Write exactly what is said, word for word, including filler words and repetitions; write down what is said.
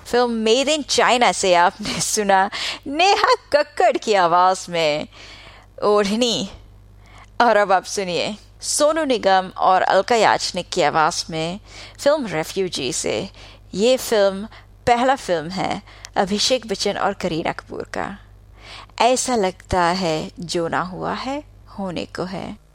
Film made in China से आपने सुना नेहा कक्कड़ की आवाज में ओढ़नी। और अब आप सुनिए सोनू निगम और अलका याग्निक की आवाज में फिल्म रेफ्यूजी से। ये फिल्म पहला फिल्म है अभिषेक बच्चन और करीना कपूर का। ऐसा लगता है जो ना हुआ है होने को है।